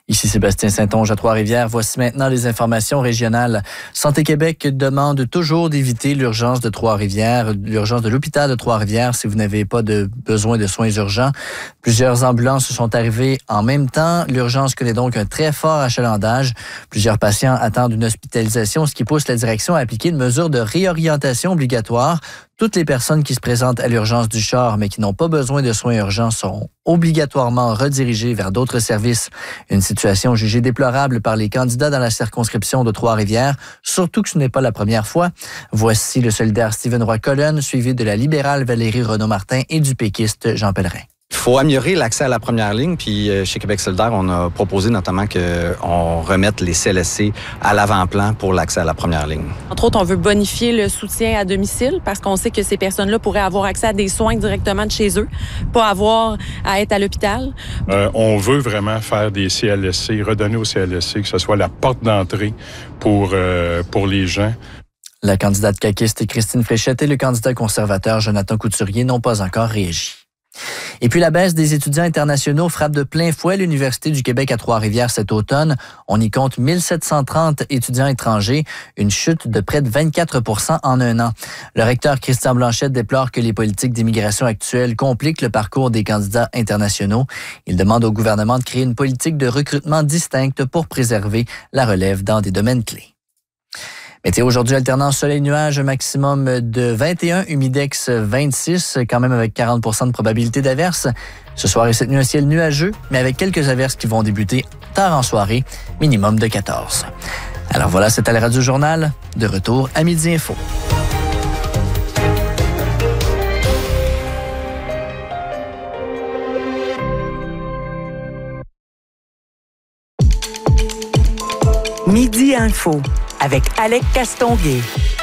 Ici Sébastien Saint-Onge à Trois-Rivières. Voici maintenant les informations régionales. Santé Québec demande toujours d'éviter l'urgence de Trois-Rivières, l'urgence de l'hôpital de Trois-Rivières si vous n'avez pas de besoin de soins urgents. Plusieurs ambulances sont arrivées en même temps. L'urgence connaît donc un très fort achalandage. Plusieurs patients attendent une hospitalisation, ce qui pousse la direction à appliquer une mesure de réorientation obligatoire. Toutes les personnes qui se présentent à l'urgence du Char, mais qui n'ont pas besoin de soins urgents, seront obligatoirement redirigées vers d'autres services. Une situation jugée déplorable par les candidats dans la circonscription de Trois-Rivières, surtout que ce n'est pas la première fois. Voici le solidaire Stephen Roy-Cullen, suivi de la libérale Valérie Renaud-Martin et du péquiste Jean Pellerin. Il faut améliorer l'accès à la première ligne. Puis chez Québec solidaire, on a proposé notamment qu'on remette les CLSC à l'avant-plan pour l'accès à la première ligne. Entre autres, on veut bonifier le soutien à domicile parce qu'on sait que ces personnes-là pourraient avoir accès à des soins directement de chez eux, pas avoir à être à l'hôpital. On veut vraiment faire des CLSC, redonner aux CLSC, que ce soit la porte d'entrée pour les gens. La candidate caquiste Christine Fréchette et le candidat conservateur Jonathan Couturier n'ont pas encore réagi. Et puis la baisse des étudiants internationaux frappe de plein fouet l'Université du Québec à Trois-Rivières cet automne. On y compte 1730 étudiants étrangers, une chute de près de 24 % en un an. Le recteur Christian Blanchette déplore que les politiques d'immigration actuelles compliquent le parcours des candidats internationaux. Il demande au gouvernement de créer une politique de recrutement distincte pour préserver la relève dans des domaines clés. Météo aujourd'hui, alternance soleil-nuage, maximum de 21, humidex 26, quand même avec 40 % de probabilité d'averse. Ce soir et cette nuit, un ciel nuageux, mais avec quelques averses qui vont débuter tard en soirée, minimum de 14. Alors voilà, c'était le Radio Journal. De retour à Midi Info. Midi Info avec Alec Castonguay.